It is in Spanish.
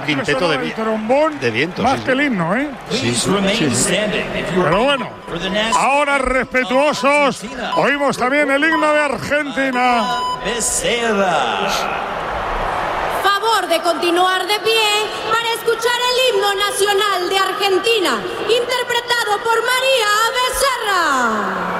quinteto de vientos. Más que el himno, ¿eh? Sí. Pero bueno, ahora respetuosos, oímos también el himno de Argentina. Favor de continuar de pie para escuchar el himno nacional de Argentina, interpretado por María Becerra.